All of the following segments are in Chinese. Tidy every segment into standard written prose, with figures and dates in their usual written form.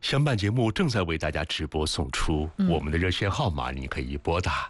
相伴节目正在为大家直播送出，我们的热线号码你可以拨打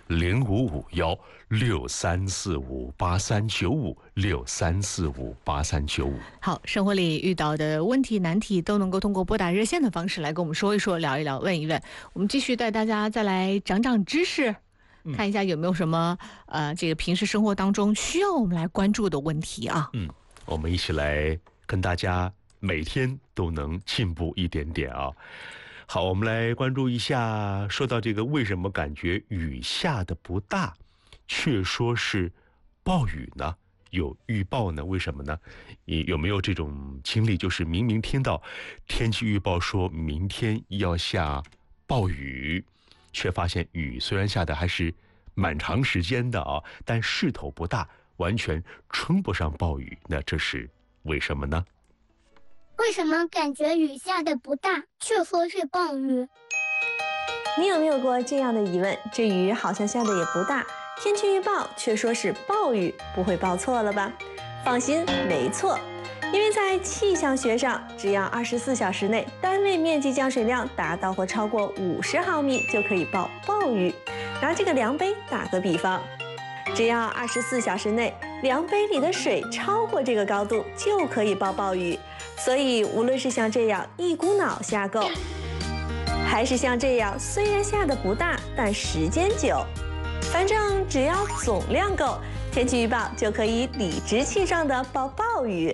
05516345839563458395。 好，生活里遇到的问题难题都能够通过拨打热线的方式来跟我们说一说、聊一聊、问一问。我们继续带大家再来长长知识，看一下有没有什么这个平时生活当中需要我们来关注的问题啊。 我们一起来跟大家每天都能进步一点点啊。好，我们来关注一下，说到这个为什么感觉雨下的不大，却说是暴雨呢？有预报呢？为什么呢？你有没有这种经历，就是明明听到天气预报说明天要下暴雨，却发现雨虽然下的还是蛮长时间的啊，但势头不大，完全称不上暴雨，那这是为什么呢？ 为什么感觉雨下的不大，却说是暴雨？ 你有没有过这样的疑问？这雨好像下的也不大，天气预报却说是暴雨，不会报错了吧？放心，没错，因为在气象学上，只要24小时内单位面积降水量达到或超过50毫米，就可以报暴雨。拿这个量杯打个比方，只要24小时内量杯里的水超过这个高度，就可以报暴雨。所以无论是像这样一股脑下够，还是像这样虽然下的不大，但时间久，反正只要总量够，天气预报就可以理直气壮地报暴雨。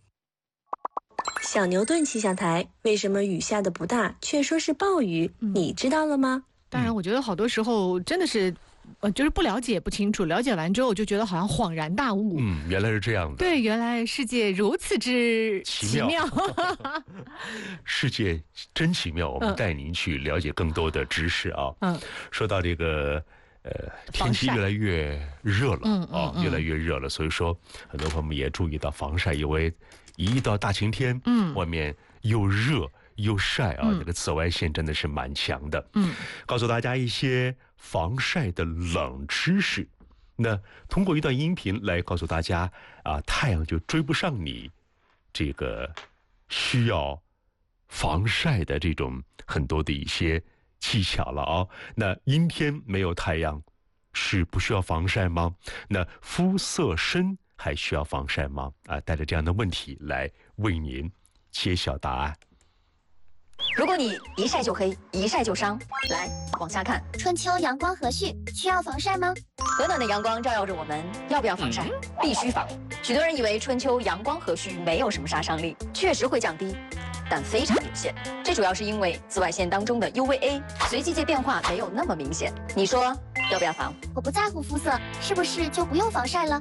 小牛顿气象台，为什么雨下的不大，却说是暴雨？你知道了吗？ 当然，我觉得好多时候真的是就是不了解不清楚，了解完之后就觉得好像恍然大悟。 原来是这样的。 对，原来世界如此之奇妙。 世界真奇妙，我们带您去了解更多的知识啊。说到这个天气越来越热了越来越热了，所以说很多朋友们也注意到防晒，因为一到大晴天，外面又热又晒啊，这个紫外线真的是蛮强的。告诉大家一些防晒的冷知识。那通过一段音频来告诉大家太阳就追不上你这个需要防晒的这种很多的一些技巧了啊。那阴天没有太阳是不需要防晒吗？那肤色深还需要防晒吗？带着这样的问题来为您揭晓答案。 如果你一晒就黑，一晒就伤，来往下看。 春秋阳光和煦，需要防晒吗？ 暖暖的阳光照耀着我们，要不要防晒？必须防。许多人以为春秋阳光和煦没有什么杀伤力，确实会降低，但非常有限。这主要是因为紫外线当中的 UVA 随季节变化没有那么明显。你说要不要防？ 我不在乎肤色，是不是就不用防晒了？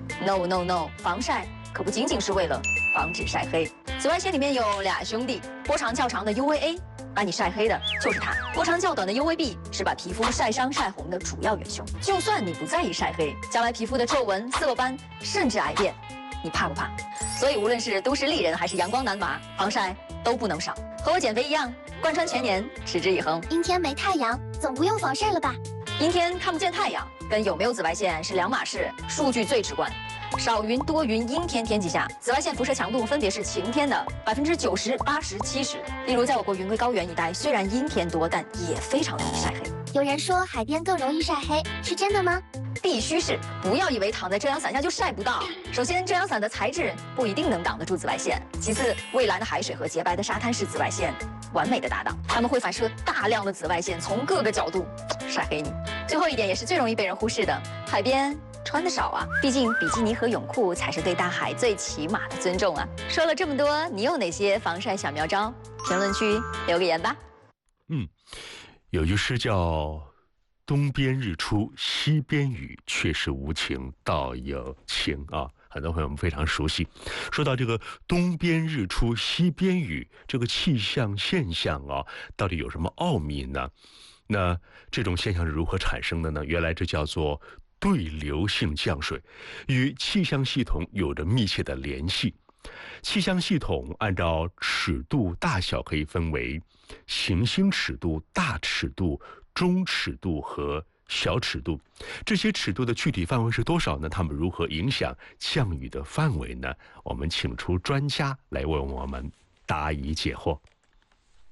No， 防晒可不仅仅是为了防止晒黑。紫外线里面有俩兄弟，波长较长的 UVA 把你晒黑的就是它，波长较短的 UVB 是把皮肤晒伤晒红的主要元凶。就算你不在意晒黑，将来皮肤的皱纹、色斑甚至癌变，你怕不怕？所以无论是都市丽人还是阳光男娃，防晒都不能少。和我减肥一样，贯穿全年，持之以恒。 阴天没太阳，总不用防晒了吧？ 阴天看不见太阳，跟有没有紫外线是两码事，数据最直观。少云、多云、阴天天气下，紫外线辐射强度分别是晴天的90%、80%、70%。例如，在我国云贵高原一带，虽然阴天多，但也非常容易晒黑。 有人说海边更容易晒黑，是真的吗？ 必须是，不要以为躺在遮阳伞下就晒不到。首先，遮阳伞的材质不一定能挡得住紫外线；其次，蔚蓝的海水和洁白的沙滩是紫外线完美的搭档，它们会反射大量的紫外线，从各个角度晒黑你。最后一点也是最容易被人忽视的，海边穿的少啊，毕竟比基尼和泳裤才是对大海最起码的尊重啊。说了这么多，你有哪些防晒小妙招？评论区留个言吧。 有句诗叫东边日出西边雨，确实无情道有情啊，很多朋友们非常熟悉。说到这个东边日出西边雨这个气象现象啊，到底有什么奥秘呢？那这种现象是如何产生的呢？原来这叫做对流性降水，与气象系统有着密切的联系。气象系统按照尺度大小可以分为行星尺度、大尺度、中尺度和小尺度。这些尺度的具体范围是多少呢？它们如何影响降雨的范围呢？我们请出专家来为我们答疑解惑。